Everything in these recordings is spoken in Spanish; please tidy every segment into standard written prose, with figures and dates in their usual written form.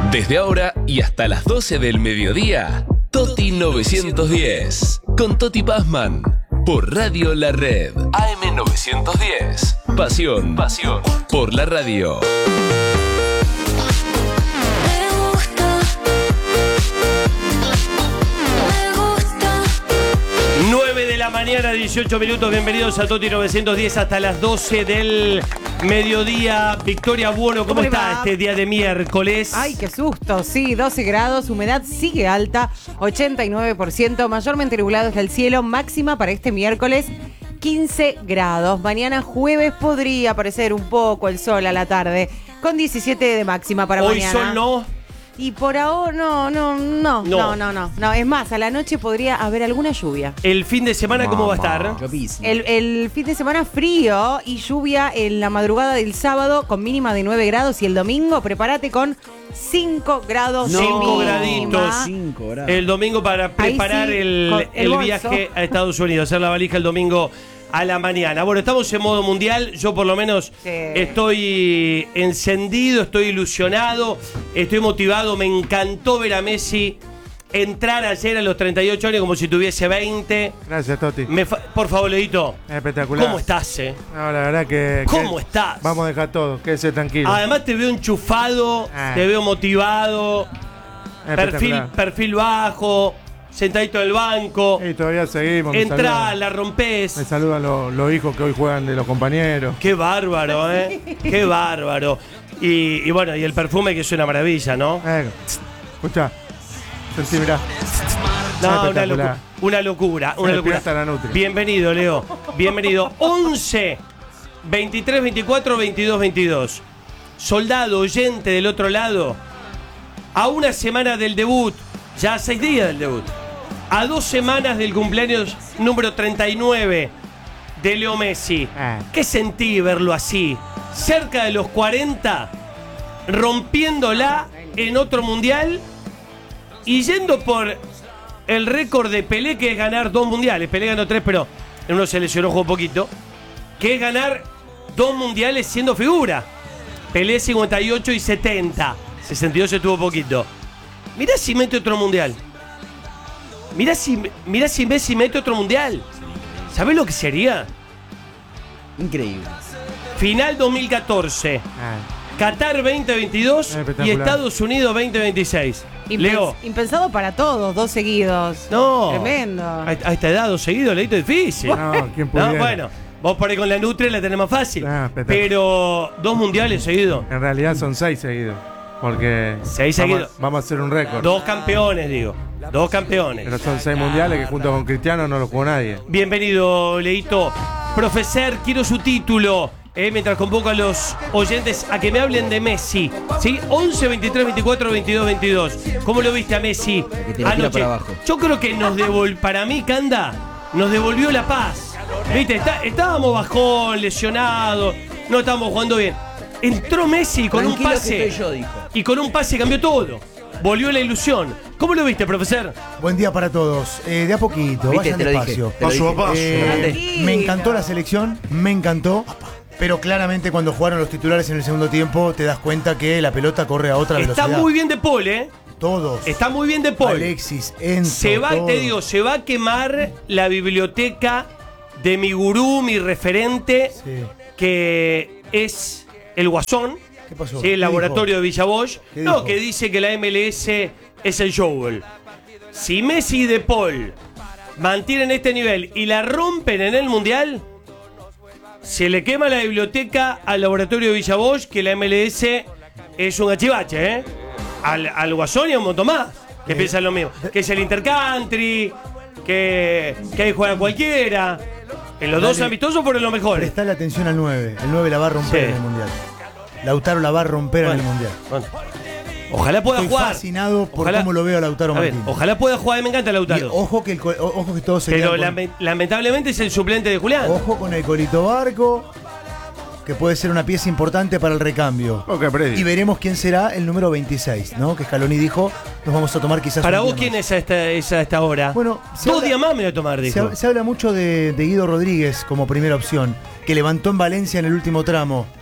Desde ahora y hasta las 12 del mediodía, Toti 910, con Toti Pazman, por Radio La Red, AM 910, pasión por la radio. 9 de la mañana, 18 minutos, bienvenidos a Toti 910 hasta las 12 del mediodía. Victoria Buono, ¿cómo está este día de miércoles? Ay, qué susto, sí, 12 grados, humedad sigue alta, 89%, mayormente nublado es el cielo, máxima para este miércoles 15 grados. Mañana jueves podría aparecer un poco el sol a la tarde, con 17 de máxima para Hoy mañana. sol no. Y por ahora no. Es más, a la noche podría haber alguna lluvia. ¿El fin de semana cómo va a estar? El fin de semana frío y lluvia en la madrugada del sábado con mínima de 9 grados y el domingo prepárate con 5 grados. 5 graditos. 5 grados. El domingo para preparar sí, el bolso. viaje a Estados Unidos, hacer la valija el domingo a la mañana. Bueno, estamos en modo mundial. Yo por lo menos estoy encendido, estoy ilusionado, estoy motivado. Me encantó ver a Messi entrar ayer a los 38 años como si tuviese 20. Gracias, Toti. Por favor, Leito. Espectacular. ¿Cómo estás, No, la verdad que... ¿Cómo estás? Vamos a dejar todo, quédese tranquilo. Además te veo enchufado, te veo motivado, perfil bajo, sentadito del banco. Y todavía seguimos. Entrá, la rompés. Me saludan los hijos que hoy juegan de los compañeros. Qué bárbaro, Qué bárbaro. Y bueno, y el perfume que es una maravilla, ¿no? Escuchá. Sentí, mirá. No, una locura. Bienvenido, Leo. Bienvenido. 11 23 24 22 22. Soldado, oyente del otro lado. A una semana del debut. Ya a 6 días del debut. A 2 semanas del cumpleaños número 39 de Leo Messi. ¿Qué sentí verlo así? Cerca de los 40, rompiéndola en otro mundial y yendo por el récord de Pelé, que es ganar 2 mundiales. Pelé ganó 3, pero en uno se lesionó un poquito. Que es ganar 2 mundiales siendo figura. Pelé 58 y 70. 62 estuvo poquito. Mirá si mete otro mundial. Mirá si Messi mete otro mundial. ¿Sabés lo que sería? Increíble. Final 2014. Qatar 2022 y Estados Unidos 2026. Leo. Impensado para todos, 2 seguidos. No. Tremendo. A esta edad, 2 seguidos, Leito, es difícil. ¿Quién pudiera? No, bueno. Vos por ahí con la Nutria la tenés más fácil. Pero 2 mundiales seguidos. En realidad son 6 seguidos. Porque 6 seguidos. Vamos a hacer un récord. 2 campeones, digo. 2 campeones. Pero son 6 mundiales que junto con Cristiano no lo jugó nadie. Bienvenido, Leito. Profesor, quiero su título. Mientras convoco a los oyentes a que me hablen de Messi. ¿Sí? 11 23 24 22 22. ¿Cómo lo viste a Messi anoche? Para abajo. Yo creo que para mí, Canda, nos devolvió la paz. ¿Viste? Estábamos bajón, lesionados, no estábamos jugando bien. Entró Messi con un pase. Y con un pase cambió todo. Volvió la ilusión. ¿Cómo lo viste, profesor? Buen día para todos. De a poquito, vayan despacio. Paso a paso. Me encantó la selección, me encantó. Pero claramente cuando jugaron los titulares en el segundo tiempo te das cuenta que la pelota corre a otra velocidad. Está muy bien de Paul, Todos. Está muy bien de Paul. Alexis, Enzo, se va a quemar la biblioteca de mi gurú, mi referente, que es el Guasón. ¿Qué pasó? ¿Sí? El laboratorio de Villa Bosch. No, que dice que la MLS es el showball. Si Messi y De Paul mantienen este nivel y la rompen en el Mundial, se le quema la biblioteca al laboratorio de Villa Bosch, que la MLS es un achivache, al Guasón y a un montón más que piensan lo mismo. Que es el Intercountry, que ahí juega cualquiera. En los 2 amistosos fueron los mejores. Prestale atención al 9. El 9 la va a romper en el Mundial. Lautaro la va a romper en el Mundial. Bueno. Ojalá pueda Estoy jugar. Fascinado por cómo lo veo a Lautaro Martínez. Ojalá pueda jugar, me encanta Lautaro. Y ojo que todo se Pero lamentablemente es el suplente de Julián. Ojo con el Colito Barco, que puede ser una pieza importante para el recambio. Y veremos quién será el número 26, ¿no? Que Scaloni dijo, nos vamos a tomar quizás. Para vos, ¿quién es a esta hora? Bueno, 2 días más me voy a tomar, dijo. Se habla mucho de Guido Rodríguez como primera opción, que levantó en Valencia en el último tramo.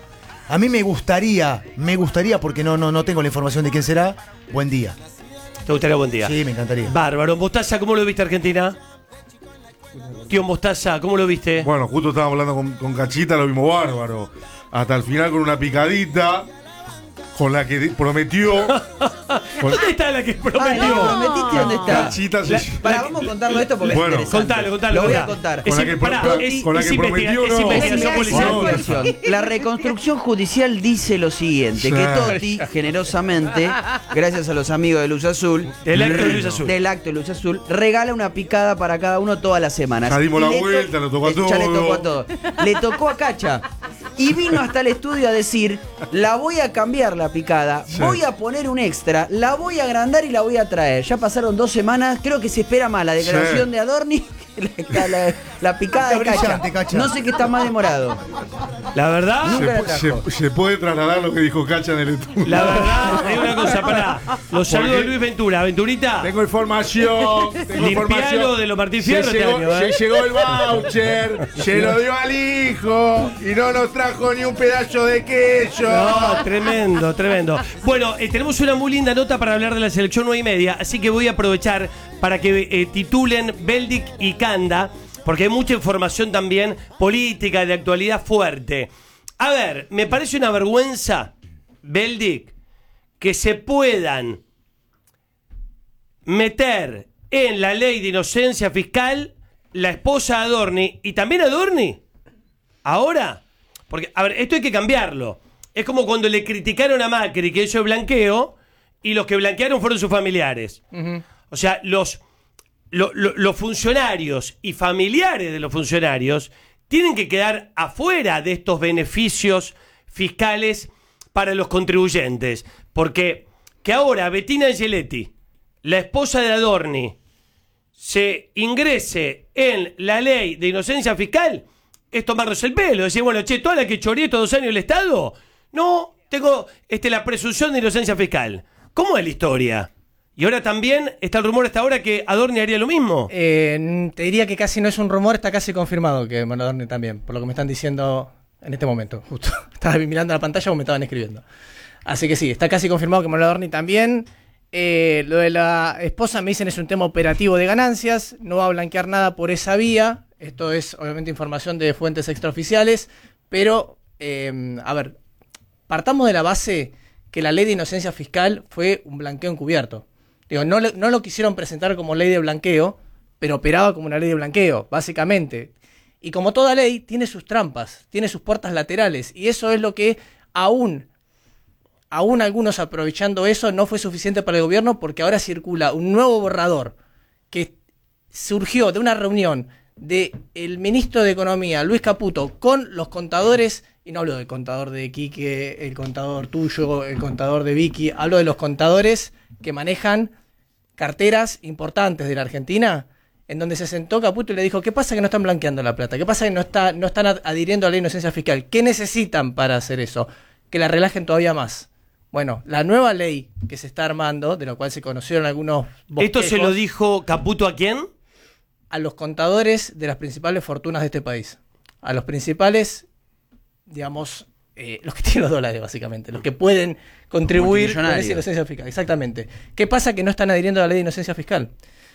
A mí me gustaría, porque no tengo la información de quién será, Buen Día. ¿Te gustaría Buen Día? Sí, me encantaría. Bárbaro. Mostaza, ¿cómo lo viste, Argentina? Tío Mostaza, ¿cómo lo viste? Bueno, justo estábamos hablando con Cachita, lo vimos bárbaro. Hasta el final con una picadita. Con la que prometió. ¿Dónde está la que prometió? ¿La prometiste dónde está? Cachita Vamos a contarlo esto porque Bueno, es interesante. contalo. Lo voy a contar. Con la que prometió, es no. investigación policial. La reconstrucción judicial dice lo siguiente, Sí. que Totti, generosamente, gracias a los amigos de Luz Azul, Del acto de Luz Azul. del acto de Luz Azul, regala una picada para cada uno todas las semanas. Ya dimos Y la le vuelta, le tocó a ya le todo. tocó a todo. Le tocó a Cacha. Y vino hasta el estudio a decir, la voy a cambiar la picada, voy a poner un extra, la voy a agrandar y la voy a traer. Ya pasaron 2 semanas, creo que se espera más la declaración de Adorni que la picada de Brillante, Cacha. Cacha. No sé qué está más demorado. La verdad, Nunca la trajo. Se puede trasladar lo que dijo Cacha en el estudio. la verdad, hay una cosa, pará. Los saludos de Luis Ventura. Venturita, Tengo información. limpialo de los Martín Fierro este año, ¿eh? Se llegó el voucher, se lo dio al hijo y no nos trajo ni un pedazo de queso. No, tremendo. Bueno, tenemos una muy linda nota para hablar de la selección 9:30, así que voy a aprovechar para que titulen Beldic y Canda, porque hay mucha información también política, de actualidad fuerte. A ver, me parece una vergüenza, Beldic, que se puedan meter en la ley de inocencia fiscal la esposa de Adorni y también Adorni. Ahora, porque, a ver, esto hay que cambiarlo. Es como cuando le criticaron a Macri que hizo blanqueo y los que blanquearon fueron sus familiares. O sea, los funcionarios y familiares de los funcionarios tienen que quedar afuera de estos beneficios fiscales para los contribuyentes. Porque que ahora Bettina Angeletti, la esposa de Adorni, se ingrese en la ley de inocencia fiscal es tomarnos el pelo. Decir, bueno, che, toda la que choreé estos 2 años el Estado, no, tengo la presunción de inocencia fiscal. ¿Cómo es la historia? Y ahora también está el rumor hasta ahora que Adorni haría lo mismo. Te diría que casi no es un rumor, está casi confirmado que Adorni también, por lo que me están diciendo en este momento, justo. Estaba mirando la pantalla o me estaban escribiendo. Así que sí, está casi confirmado que Adorni también. Lo de la esposa me dicen es un tema operativo de ganancias, no va a blanquear nada por esa vía. Esto es obviamente información de fuentes extraoficiales, pero a ver, partamos de la base que la ley de inocencia fiscal fue un blanqueo encubierto. Digo, no lo quisieron presentar como ley de blanqueo, pero operaba como una ley de blanqueo, básicamente. Y como toda ley, tiene sus trampas, tiene sus puertas laterales, y eso es lo que aún algunos aprovechando eso no fue suficiente para el gobierno, porque ahora circula un nuevo borrador que surgió de una reunión del ministro de Economía, Luis Caputo, con los contadores, y no hablo del contador de Quique, el contador tuyo, el contador de Vicky, hablo de los contadores que manejan carteras importantes de la Argentina, en donde se sentó Caputo y le dijo, ¿qué pasa que no están blanqueando la plata? ¿Qué pasa que no están adhiriendo a la ley de inocencia fiscal? ¿Qué necesitan para hacer eso? Que la relajen todavía más. Bueno, la nueva ley que se está armando, de la cual se conocieron algunos bosquejos. ¿Esto se lo dijo Caputo a quién? A los contadores de las principales fortunas de este país. A los principales, digamos, los que tienen los dólares, básicamente. Los que pueden contribuir con esa inocencia fiscal. Exactamente. ¿Qué pasa? Que no están adhiriendo a la ley de inocencia fiscal.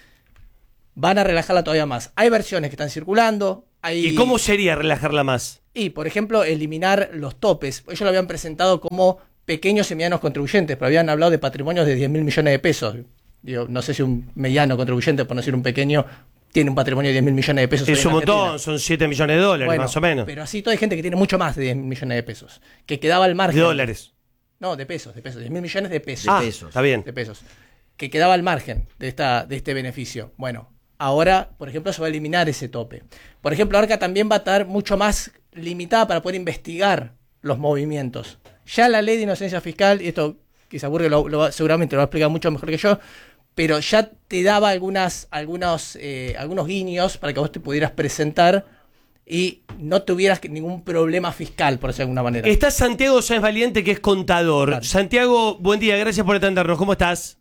Van a relajarla todavía más. Hay versiones que están circulando. ¿Y cómo sería relajarla más? Y, por ejemplo, eliminar los topes. Ellos lo habían presentado como pequeños y medianos contribuyentes, pero habían hablado de patrimonios de 10.000 millones de pesos. Digo, no sé si un mediano contribuyente, por no decir un pequeño, tiene un patrimonio de 10.000 millones de pesos. Es un montón, son 7 millones de dólares, bueno, más o menos. Pero así toda hay gente que tiene mucho más de 10 millones de pesos, que quedaba al margen. ¿De dólares? No, de pesos, 10.000 millones de pesos. Ah, está bien. De pesos. Que quedaba al margen de este beneficio. Bueno, ahora, por ejemplo, se va a eliminar ese tope. Por ejemplo, Arca también va a estar mucho más limitada para poder investigar los movimientos. Ya la ley de inocencia fiscal, y esto quizá Burger seguramente lo va a explicar mucho mejor que yo, pero ya te daba algunos guiños para que vos te pudieras presentar y no tuvieras ningún problema fiscal, por decirlo de alguna manera. Está Santiago Sáenz Valiente, que es contador. Claro. Santiago, buen día, gracias por atendernos. ¿Cómo estás?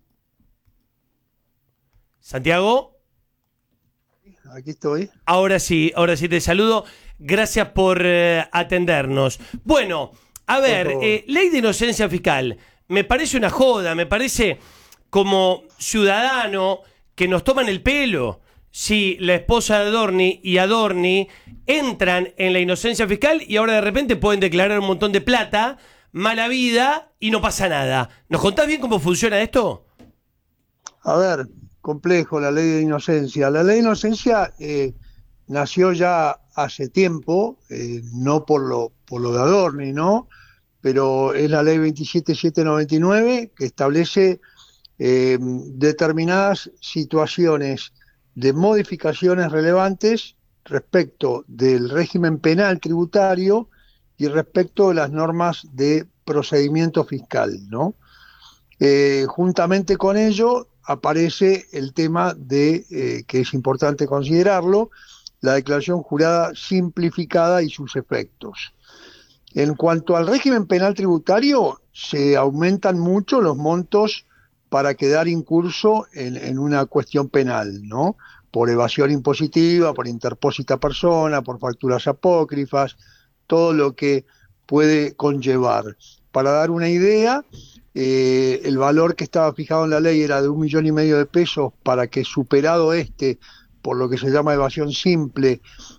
Santiago. Aquí estoy. Ahora sí te saludo. Gracias por atendernos. Bueno, A ver, ley de inocencia fiscal. Me parece una joda, me parece como ciudadano que nos toman el pelo si la esposa de Adorni y Adorni entran en la inocencia fiscal y ahora de repente pueden declarar un montón de plata, mala vida y no pasa nada. ¿Nos contás bien cómo funciona esto? A ver, complejo la ley de inocencia. La ley de inocencia nació ya hace tiempo, no por lo de Adorni, ¿no? Pero es la ley 27799 que establece determinadas situaciones de modificaciones relevantes respecto del régimen penal tributario y respecto de las normas de procedimiento fiscal, ¿no? Juntamente con ello aparece el tema de, que es importante considerarlo, la declaración jurada simplificada y sus efectos. En cuanto al régimen penal tributario, se aumentan mucho los montos para quedar incurso en una cuestión penal, ¿no? Por evasión impositiva, por interpósita persona, por facturas apócrifas, todo lo que puede conllevar. Para dar una idea, el valor que estaba fijado en la ley era de 1,5 millones de pesos para que, superado por lo que se llama evasión simple,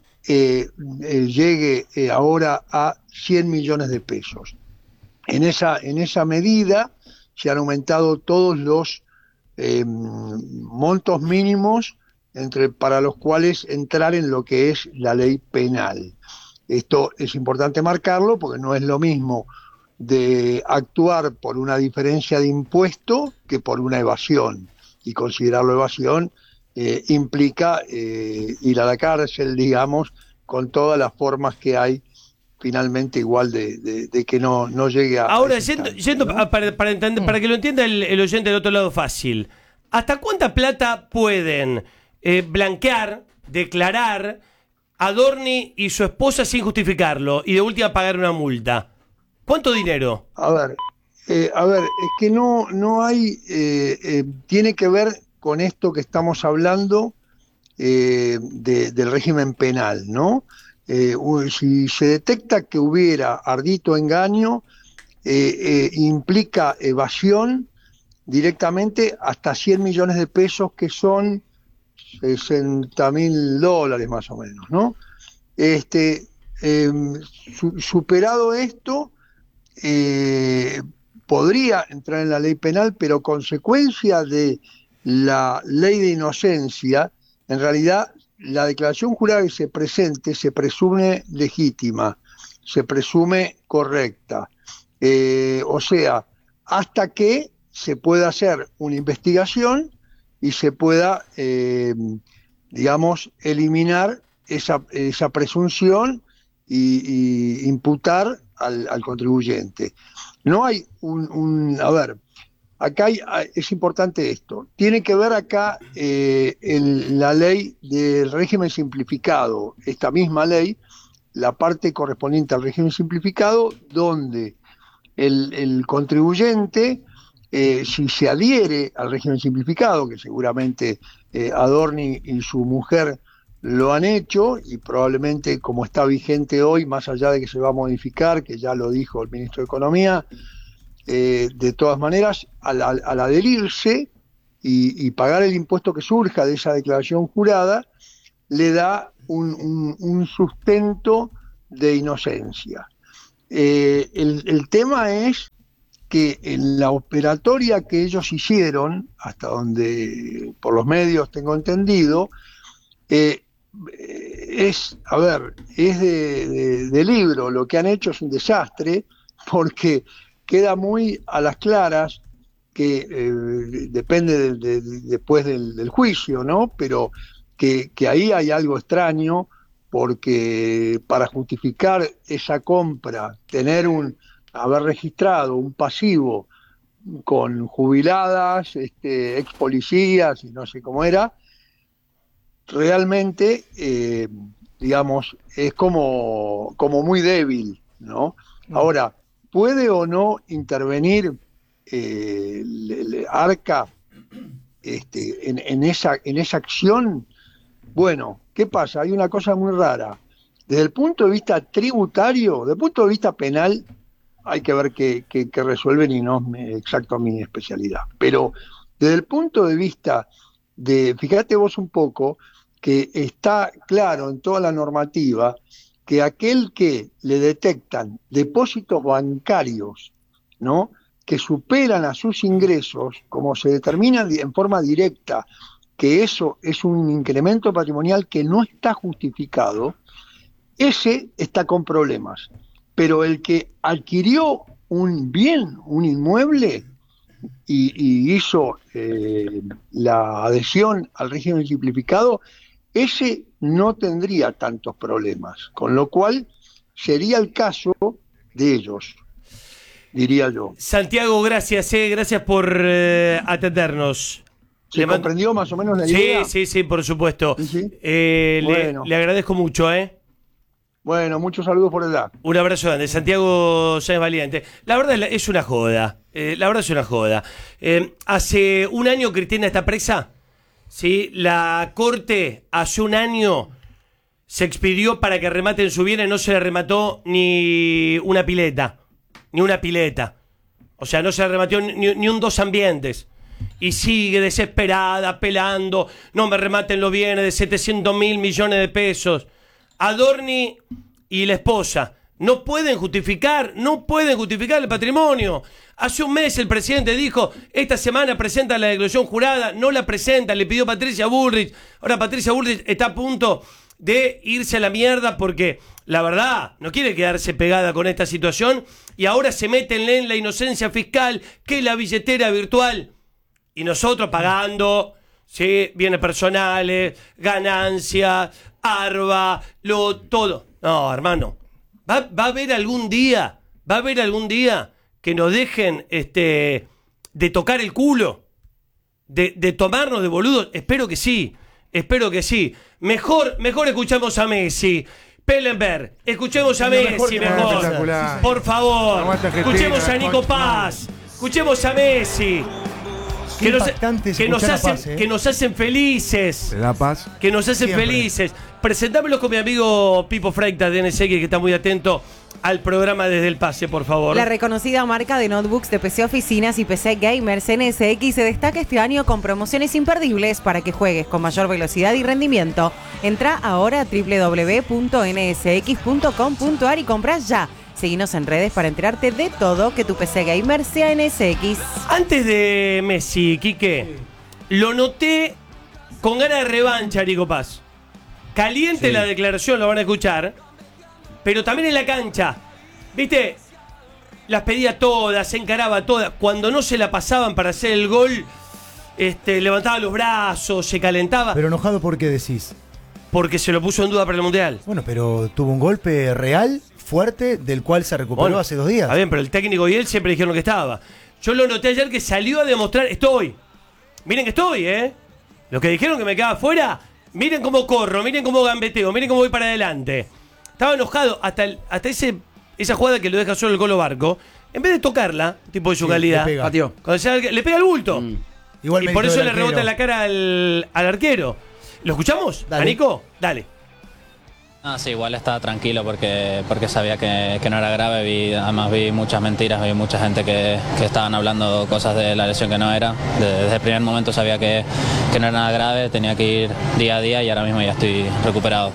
llegue ahora a 100 millones de pesos. En esa medida se han aumentado todos los montos mínimos para los cuales entrar en lo que es la ley penal. Esto es importante marcarlo porque no es lo mismo de actuar por una diferencia de impuesto que por una evasión, y considerarlo evasión implica ir a la cárcel, digamos, con todas las formas que hay finalmente igual de que no llegue a... Ahora, yendo ¿no? para entender, para que lo entienda el oyente del otro lado fácil, ¿hasta cuánta plata pueden blanquear, declarar Adorni y su esposa sin justificarlo y de última pagar una multa? ¿Cuánto dinero? A ver, es que no hay... tiene que ver con esto que estamos hablando del régimen penal, ¿no? Si se detecta que hubiera ardito engaño, implica evasión directamente hasta 100 millones de pesos, que son $60.000 más o menos, ¿no? Superado esto, podría entrar en la ley penal, pero consecuencia de la ley de inocencia, en realidad la declaración jurada que se presente se presume legítima, se presume correcta, o sea, hasta que se pueda hacer una investigación y se pueda, digamos, eliminar esa presunción y imputar al contribuyente. No hay a ver, acá es importante esto. Tiene que ver acá la ley del régimen simplificado, esta misma ley, la parte correspondiente al régimen simplificado, donde el contribuyente, si se adhiere al régimen simplificado, que seguramente Adorni y su mujer lo han hecho, y probablemente como está vigente hoy, más allá de que se va a modificar, que ya lo dijo el ministro de Economía, de todas maneras, al adherirse y pagar el impuesto que surja de esa declaración jurada, le da un sustento de inocencia. El tema es que en la operatoria que ellos hicieron, hasta donde por los medios tengo entendido, es de libro. Lo que han hecho es un desastre, porque queda muy a las claras que depende después del juicio, ¿no? Pero que ahí hay algo extraño, porque para justificar esa compra, haber registrado un pasivo con jubiladas, ex policías y no sé cómo era, realmente, digamos, es como muy débil, ¿no? Ahora, ¿puede o no intervenir el Arca en esa acción? Bueno, ¿qué pasa? Hay una cosa muy rara. Desde el punto de vista tributario, desde el punto de vista penal, hay que ver qué resuelven y no es exacto mi especialidad. Pero desde el punto de vista fíjate vos un poco que está claro en toda la normativa que aquel que le detectan depósitos bancarios, ¿no?, que superan a sus ingresos, como se determina en forma directa que eso es un incremento patrimonial que no está justificado, ese está con problemas. Pero el que adquirió un bien, un inmueble, y hizo la adhesión al régimen simplificado, ese no tendría tantos problemas, con lo cual sería el caso de ellos, diría yo. Santiago, gracias por atendernos. ¿Se comprendió más o menos la idea? Sí, por supuesto. ¿Sí? Bueno. Le agradezco mucho, Bueno, muchos saludos por edad. Un abrazo grande. Santiago Sáenz Valiente. La verdad es una joda. Hace un año Cristina está presa. ¿Sí? La corte hace un año se expidió para que rematen su bien y no se le remató ni una pileta. O sea, no se le remató ni un dos ambientes. Y sigue desesperada, apelando. No me rematen los bienes de 700.000 millones de pesos. Adorni y la esposa no pueden justificar el patrimonio. Hace un mes el presidente dijo, esta semana presenta la declaración jurada, no la presenta, le pidió Patricia Bullrich. Ahora Patricia Bullrich está a punto de irse a la mierda porque la verdad no quiere quedarse pegada con esta situación y ahora se meten en la inocencia fiscal, que es la billetera virtual. Y nosotros pagando, ¿sí?, bienes personales, ganancias, ARBA, todo. No, hermano. Va a haber algún día que nos dejen de tocar el culo, de tomarnos de boludos. Espero que sí. Mejor escuchamos a Messi. Pellenberg, escuchemos a Messi mejor. Por favor. Escuchemos a Nico Paz. Escuchemos a Messi. Que nos hacen felices. La Paz. Que nos hacen felices. Presentámelo con mi amigo Pipo Freitas de NSX, que está muy atento al programa desde el pase, por favor. La reconocida marca de notebooks de PC Oficinas y PC Gamers NSX se destaca este año con promociones imperdibles para que juegues con mayor velocidad y rendimiento. Entra ahora a www.nsx.com.ar y compras ya. Seguinos en redes para enterarte de todo, que tu PC Gamer sea NSX. Antes de Messi, Quique, lo noté con ganas de revancha, Nico Paz. Caliente la declaración, lo van a escuchar, pero también en la cancha. ¿Viste? Las pedía todas, se encaraba todas. Cuando no se la pasaban para hacer el gol, levantaba los brazos, se calentaba. Pero enojado, ¿por qué decís? Porque se lo puso en duda para el Mundial. Bueno, pero tuvo un golpe real, fuerte, del cual se recuperó hace 2 días. Está bien, pero el técnico y él siempre dijeron que estaba. Yo lo noté ayer que salió a demostrar, miren que estoy, Los que dijeron que me quedaba fuera, miren cómo corro, miren cómo gambeteo, miren cómo voy para adelante. Estaba enojado hasta esa jugada que lo deja solo el Colo Barco. En vez de tocarla, tipo de su calidad, le pega el bulto. Y por eso le rebota en la cara al arquero. ¿Lo escuchamos? Dale. ¿A Nico? Dale. Sí, igual estaba tranquilo porque sabía que no era grave. Además vi muchas mentiras, vi mucha gente que estaban hablando cosas de la lesión que no era. Desde el primer momento sabía que no era nada grave, tenía que ir día a día y ahora mismo ya estoy recuperado.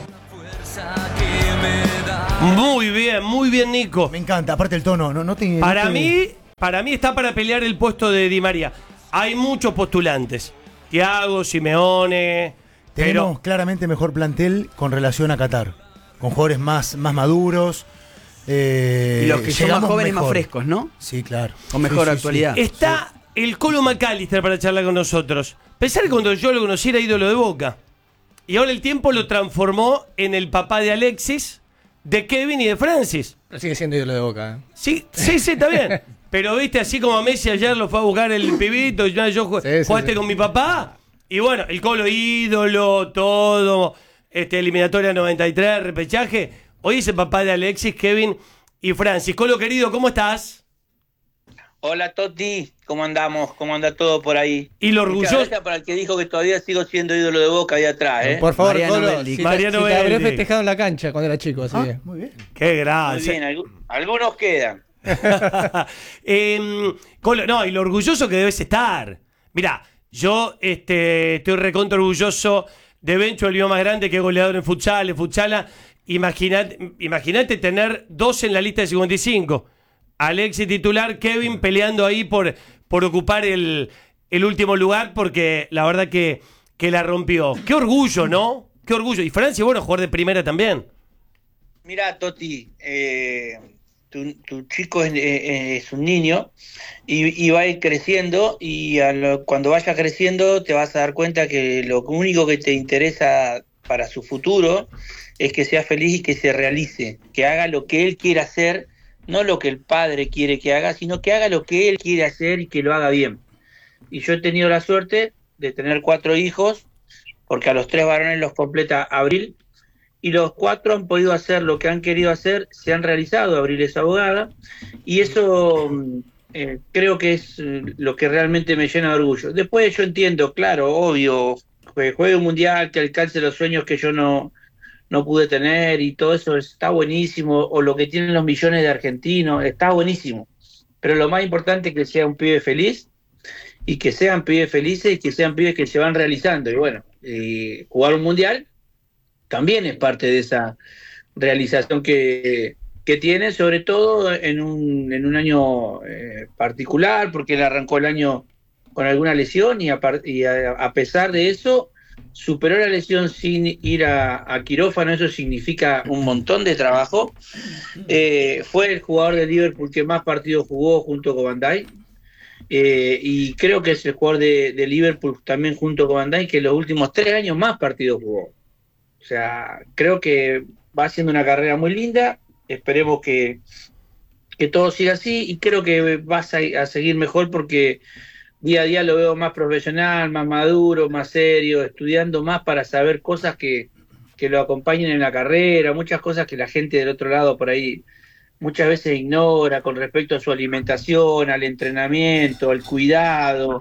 Muy bien, Nico. Me encanta, aparte el tono. Para mí está para pelear el puesto de Di María. Hay muchos postulantes. Thiago, Simeone. Tenemos claramente mejor plantel con relación a Qatar. Con jugadores más maduros. Y los que son más jóvenes, más frescos, ¿no? Sí, claro. Con mejor actualidad. Sí. Está el Colo McAllister para charlar con nosotros. Pensar que cuando yo lo conocí era ídolo de Boca. Y ahora el tiempo lo transformó en el papá de Alexis, de Kevin y de Francis. Pero sigue siendo ídolo de Boca. Sí, está bien. Pero viste, así como Messi ayer lo fue a buscar el pibito, yo jugaste con mi papá. Y bueno, el Colo ídolo, todo, eliminatoria 93, repechaje. Hoy es el papá de Alexis, Kevin y Francis. Colo querido, ¿cómo estás? Hola Toti, ¿cómo andamos? ¿Cómo anda todo por ahí? Y lo orgulloso. Gracias para el que dijo que todavía sigo siendo ídolo de Boca ahí atrás, Por favor, Colo, Mariano te habré festejado en la cancha cuando era chico, así que. Muy bien. Qué gracia. Muy bien, algunos quedan. No, y lo orgulloso que debes estar. Mirá, yo estoy recontra orgulloso de Bencho, el mío más grande, que es goleador en futsala. Imagínate tener 2 en la lista de 55. Alexis titular, Kevin peleando ahí por ocupar el último lugar, porque la verdad que la rompió. Qué orgullo, ¿no? Qué orgullo. Y Francia, bueno, jugar de primera también. Mira, Toti, tu chico es un niño y va a ir creciendo, y cuando vaya creciendo te vas a dar cuenta que lo único que te interesa para su futuro es que sea feliz y que se realice, que haga lo que él quiere hacer, no lo que el padre quiere que haga, sino que haga lo que él quiere hacer y que lo haga bien. Y yo he tenido la suerte de tener 4 hijos, porque a los 3 varones los completa Abril, y los 4 han podido hacer lo que han querido hacer, se han realizado. Abril es abogada, y eso creo que es lo que realmente me llena de orgullo. Después yo entiendo, claro, obvio, que juegue un mundial, que alcance los sueños que yo no pude tener, y todo eso está buenísimo, o lo que tienen los millones de argentinos, está buenísimo. Pero lo más importante es que sea un pibe feliz, y que sean pibes felices, y que sean pibes que se van realizando. Y bueno, jugar un mundial también es parte de esa realización que tiene, sobre todo en un año particular, porque él arrancó el año con alguna lesión, y a pesar de eso superó la lesión sin ir a quirófano. Eso significa un montón de trabajo. Fue el jugador de Liverpool que más partidos jugó junto con Van Dijk, y creo que es el jugador de Liverpool también junto con Van Dijk que los últimos 3 años más partidos jugó. O sea, creo que va haciendo una carrera muy linda. Esperemos que todo siga así, y creo que vas a seguir mejor, porque día a día lo veo más profesional, más maduro, más serio, estudiando más para saber cosas que lo acompañen en la carrera, muchas cosas que la gente del otro lado por ahí muchas veces ignora con respecto a su alimentación, al entrenamiento, al cuidado,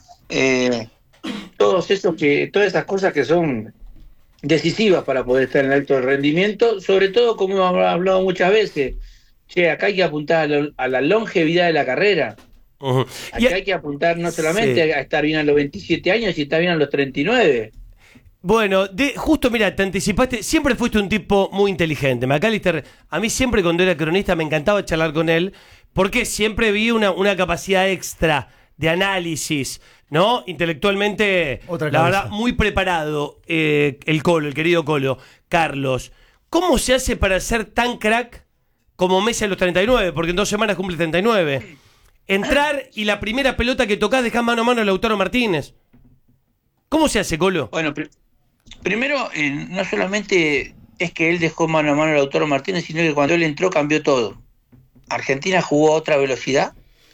todas esas cosas que son decisivas para poder estar en el alto rendimiento, sobre todo, como hemos hablado muchas veces, acá hay que apuntar a la longevidad de la carrera. Uh-huh. Acá hay que apuntar no solamente a estar bien a los 27 años, y estar bien a los 39. Bueno, justo, mira, te anticipaste. Siempre fuiste un tipo muy inteligente, McAllister. A mí siempre, cuando era cronista, me encantaba charlar con él, porque siempre vi una capacidad extra de análisis, ¿no? Intelectualmente, la verdad, muy preparado. El querido Colo. Carlos, ¿cómo se hace para ser tan crack como Messi a los 39? Porque en 2 semanas cumple 39. Entrar y la primera pelota que tocás dejás mano a mano a Lautaro Martínez. ¿Cómo se hace, Colo? Bueno, primero, no solamente es que él dejó mano a mano a Lautaro Martínez, sino que cuando él entró cambió todo. Argentina jugó a otra velocidad,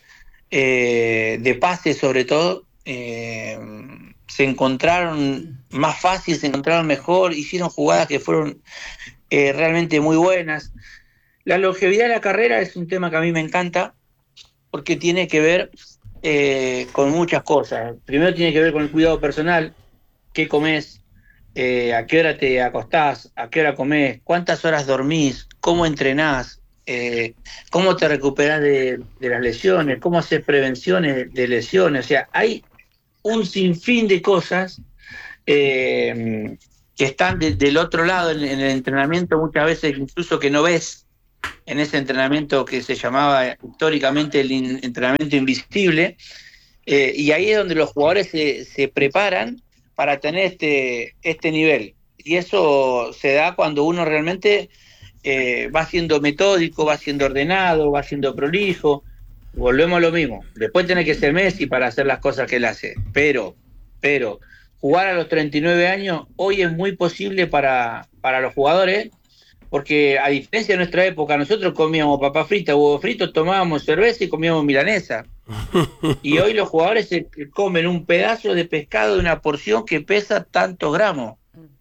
de pase sobre todo. Se encontraron más fácil, se encontraron mejor, hicieron jugadas que fueron realmente muy buenas. La longevidad de la carrera es un tema que a mí me encanta, porque tiene que ver con muchas cosas. Primero tiene que ver con el cuidado personal. ¿Qué comés? ¿A qué hora te acostás? ¿A qué hora comés? ¿Cuántas horas dormís? ¿Cómo entrenás? ¿Cómo te recuperás de las lesiones? ¿Cómo haces prevenciones de lesiones? O sea, hay un sinfín de cosas que están del otro lado en el entrenamiento, muchas veces incluso que no ves en ese entrenamiento que se llamaba históricamente el entrenamiento invisible, y ahí es donde los jugadores se preparan para tener este nivel, y eso se da cuando uno realmente va siendo metódico, va siendo ordenado, va siendo prolijo. Volvemos a lo mismo, después tiene que ser Messi para hacer las cosas que él hace, pero jugar a los 39 años hoy es muy posible para los jugadores, porque a diferencia de nuestra época, nosotros comíamos papa frita, huevo frito, tomábamos cerveza y comíamos milanesa. Y hoy los jugadores se comen un pedazo de pescado de una porción que pesa tantos gramos.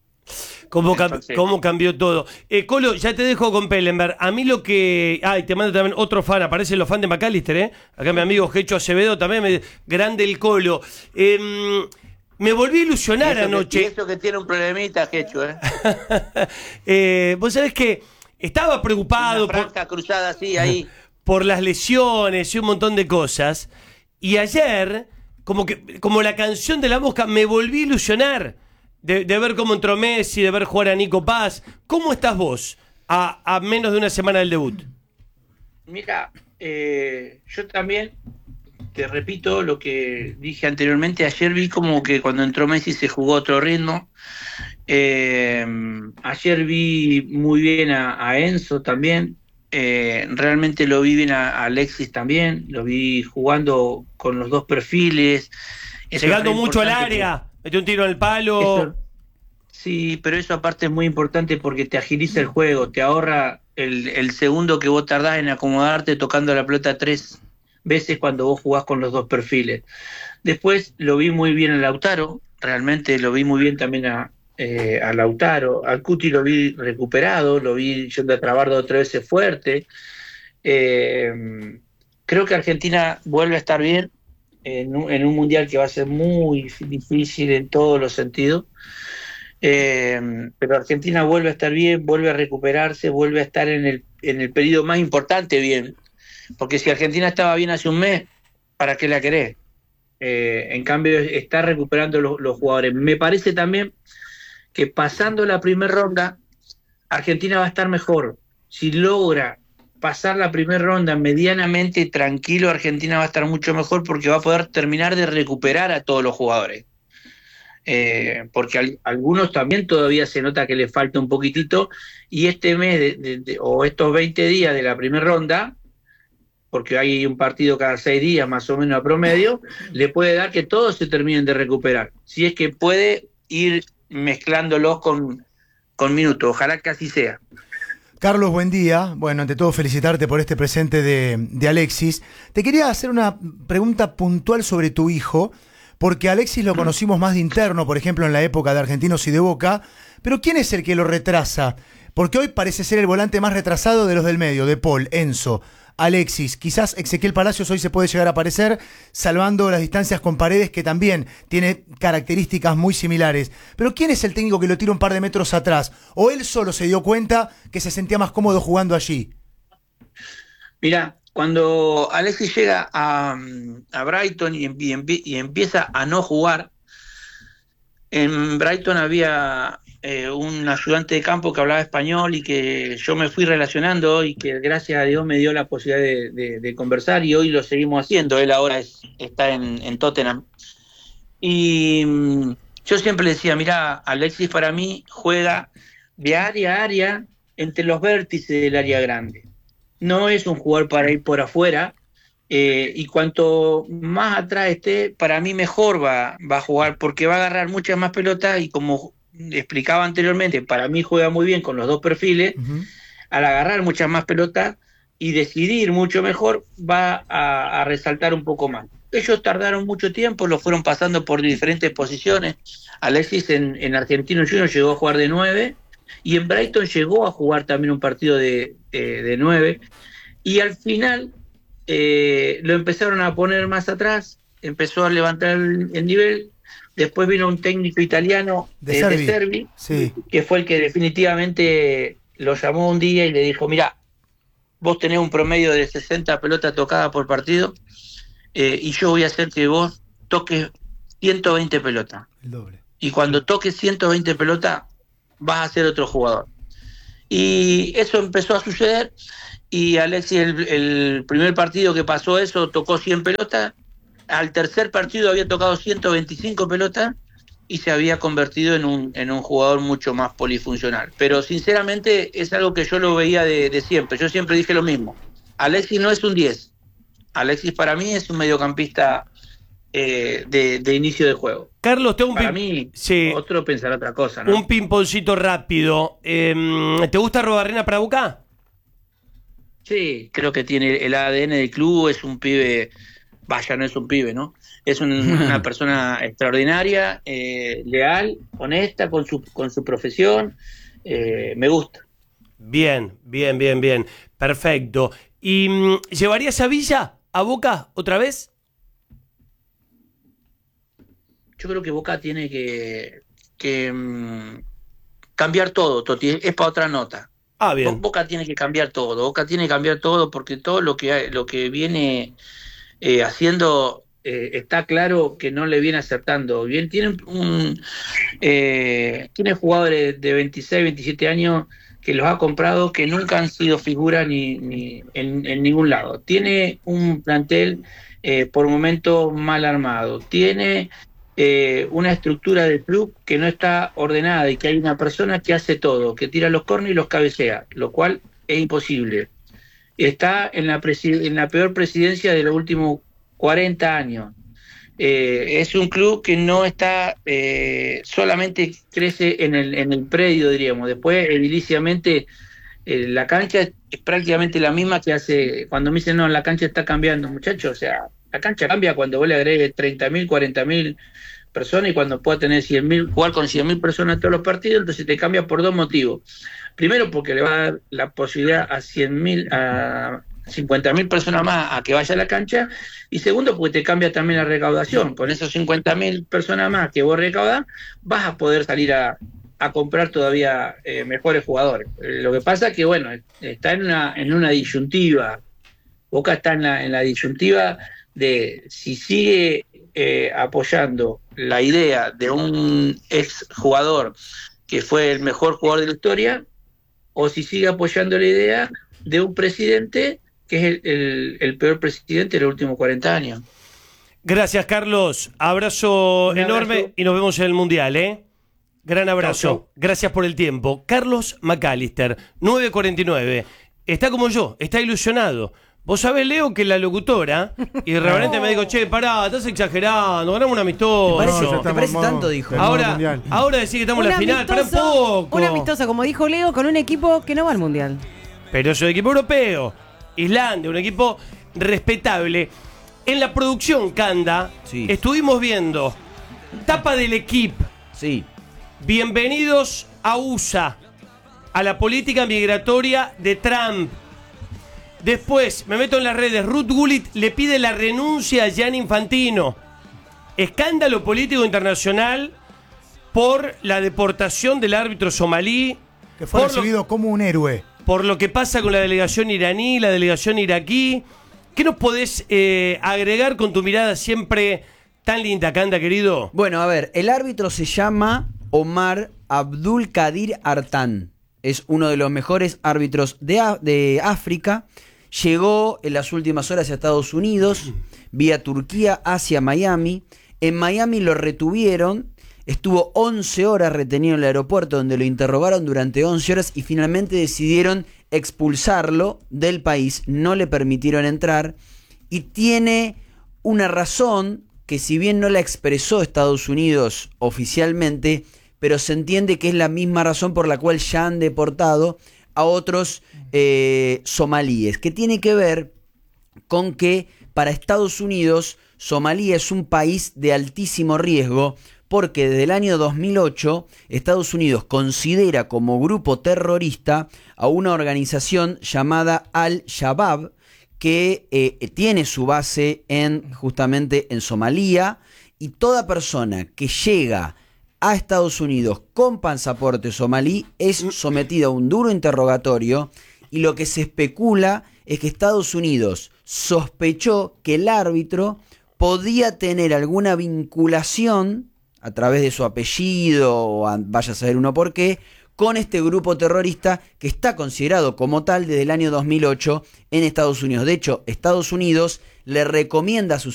¿Cómo cambió todo? Colo, ya te dejo con Pellenberg. A mí lo que... te mando también otro fan, aparecen los fans de McAllister, Acá mi amigo Gecho Acevedo también, grande el Colo. Me volví a ilusionar anoche. Y eso que tiene un problemita, Gecho, Vos sabés que estaba preocupado. Una franja cruzada así, ahí. por las lesiones y un montón de cosas. Y ayer, como la canción de La Mosca, me volví a ilusionar de ver cómo entró Messi, de ver jugar a Nico Paz. ¿Cómo estás vos a menos de una semana del debut? Mira, yo también te repito lo que dije anteriormente. Ayer vi como que cuando entró Messi se jugó otro ritmo. Ayer vi muy bien a Enzo también. Realmente lo vi bien a Alexis también. Lo vi jugando con los dos perfiles. Llegando mucho al área. Metió un tiro en el palo. Sí, pero eso aparte es muy importante porque te agiliza el juego, te ahorra el segundo que vos tardás en acomodarte tocando la pelota 3 veces cuando vos jugás con los dos perfiles. Después lo vi muy bien a Lautaro, realmente lo vi muy bien también a Lautaro. Al Cuti lo vi recuperado, lo vi yendo a trabar 2 o 3 veces fuerte. Creo que Argentina vuelve a estar bien en un mundial que va a ser muy difícil en todos los sentidos. Pero Argentina vuelve a estar bien, vuelve a recuperarse, vuelve a estar en el periodo más importante bien, porque si Argentina estaba bien hace un mes, ¿para qué la querés? En cambio está recuperando los jugadores. Me parece también que pasando la primera ronda Argentina va a estar mejor. Si logra pasar la primera ronda medianamente tranquilo, Argentina va a estar mucho mejor porque va a poder terminar de recuperar a todos los jugadores. Porque algunos también todavía se nota que les falta un poquitito, y este mes o estos 20 días de la primera ronda, porque hay un partido cada 6 días más o menos a promedio, le puede dar que todos se terminen de recuperar, si es que puede ir mezclándolos con minutos. Ojalá que así sea. Carlos, buen día. Bueno, ante todo felicitarte por este presente de Alexis. Te quería hacer una pregunta puntual sobre tu hijo, porque a Alexis lo conocimos más de interno, por ejemplo, en la época de Argentinos y de Boca, pero ¿quién es el que lo retrasa? Porque hoy parece ser el volante más retrasado de los del medio, de Paul, Enzo, Alexis. Quizás Ezequiel Palacios hoy se puede llegar a aparecer, salvando las distancias con Paredes, que también tiene características muy similares. Pero ¿quién es el técnico que lo tira un par de metros atrás? ¿O él solo se dio cuenta que se sentía más cómodo jugando allí? Mirá, cuando Alexis llega a Brighton y empieza a no jugar, en Brighton había un ayudante de campo que hablaba español y que yo me fui relacionando y que gracias a Dios me dio la posibilidad de conversar, y hoy lo seguimos haciendo. Él ahora está en Tottenham. Y yo siempre le decía, mirá, Alexis para mí juega de área a área entre los vértices del área grande. No es un jugador para ir por afuera, y cuanto más atrás esté, para mí mejor va a jugar, porque va a agarrar muchas más pelotas, y como explicaba anteriormente, para mí juega muy bien con los dos perfiles. Al agarrar muchas más pelotas y decidir mucho mejor, va a resaltar un poco más. Ellos tardaron mucho tiempo, lo fueron pasando por diferentes posiciones. Alexis en Argentinos Juniors llegó a jugar de 9, y en Brighton llegó a jugar también un partido de 9, y al final lo empezaron a poner más atrás, empezó a levantar el nivel. Después vino un técnico italiano de Servi, sí, que fue el que definitivamente lo llamó un día y le dijo, mira, vos tenés un promedio de 60 pelotas tocadas por partido, y yo voy a hacer que vos toques 120 pelotas. El doble. Y cuando toques 120 pelotas, vas a ser otro jugador. Y eso empezó a suceder, y Alexis, el primer partido que pasó eso, tocó 100 pelotas. Al tercer partido había tocado 125 pelotas y se había convertido en un jugador mucho más polifuncional. Pero sinceramente es algo que yo lo veía de siempre. Yo siempre dije lo mismo. Alexis no es un 10. Alexis para mí es un mediocampista de inicio de juego. Carlos, tengo para mí, sí, otro pensará otra cosa, ¿no? Un pimponcito rápido. ¿Te gusta Arrobarrena para Boca? Sí, creo que tiene el ADN del club. Es un pibe... Vaya, no es un pibe, ¿no? Es una persona extraordinaria, leal, honesta con su profesión. Me gusta. Bien. Perfecto. ¿Y llevarías a Villa a Boca otra vez? Yo creo que Boca tiene que cambiar todo, Toti. Es para otra nota. Bien. Boca tiene que cambiar todo, porque todo lo que viene haciendo está claro que no le viene acertando. Bien, tiene jugadores de 26, 27 años que los ha comprado que nunca han sido figuras ni en ningún lado. Tiene un plantel por momentos mal armado. Tiene una estructura del club que no está ordenada y que hay una persona que hace todo, que tira los córneres y los cabecea, lo cual es imposible. Está en la peor presidencia de los últimos 40 años. Es un club que no está, solamente crece en el predio, diríamos. Después, ediliciamente, la cancha es prácticamente la misma que hace, cuando me dicen, no, la cancha está cambiando, muchachos, o sea, la cancha cambia cuando vos le agregues 30.000, 40.000 personas y cuando pueda tener 100.000, jugar con 100.000 personas todos los partidos, entonces te cambia por dos motivos. Primero, porque le va a dar la posibilidad a 50.000 personas más a que vaya a la cancha, y segundo, porque te cambia también la recaudación. Con esos 50.000 personas más que vos recaudás, vas a poder salir a comprar todavía mejores jugadores. Lo que pasa es que, bueno, está en una disyuntiva. Boca está en la disyuntiva de si sigue apoyando la idea de un ex jugador que fue el mejor jugador de la historia, o si sigue apoyando la idea de un presidente que es el peor presidente de los últimos 40 años. Gracias, Carlos. Abrazo enorme y nos vemos en el Mundial, ¿eh? Gran abrazo. Chau. Gracias por el tiempo. Carlos McAllister, 9:49. Está como yo, está ilusionado. Vos sabés, Leo, que la locutora irreverente me dijo, che, pará, estás exagerando, ganamos un amistoso. ¿Te parece tanto? Dijo. Ahora decís que estamos en la final, pará un poco. Una amistosa, como dijo Leo, con un equipo que no va al Mundial. Pero es un equipo europeo. Islandia, un equipo respetable. En la producción, Canda, estuvimos viendo tapa del equipo. Sí. Bienvenidos a USA, a la política migratoria de Trump. Después, me meto en las redes, Ruth Gullit le pide la renuncia a Gianni Infantino. Escándalo político internacional por la deportación del árbitro somalí. Que fue recibido como un héroe. Por lo que pasa con la delegación iraní, la delegación iraquí. ¿Qué nos podés agregar con tu mirada siempre tan linda, Canda, querido? Bueno, a ver, el árbitro se llama Omar Abdul Kadir Artan. Es uno de los mejores árbitros de África. Llegó en las últimas horas a Estados Unidos, vía Turquía hacia Miami. En Miami lo retuvieron. Estuvo 11 horas retenido en el aeropuerto, donde lo interrogaron durante 11 horas y finalmente decidieron expulsarlo del país. No le permitieron entrar y tiene una razón que, si bien no la expresó Estados Unidos oficialmente, pero se entiende que es la misma razón por la cual ya han deportado a otros somalíes, que tiene que ver con que para Estados Unidos Somalia es un país de altísimo riesgo, porque desde el año 2008 Estados Unidos considera como grupo terrorista a una organización llamada Al-Shabaab, que tiene su base justamente en Somalia, y toda persona que llega a Estados Unidos con pasaporte somalí es sometida a un duro interrogatorio, y lo que se especula es que Estados Unidos sospechó que el árbitro podía tener alguna vinculación a través de su apellido, o vaya a saber uno por qué, con este grupo terrorista que está considerado como tal desde el año 2008 en Estados Unidos. De hecho, Estados Unidos le recomienda a sus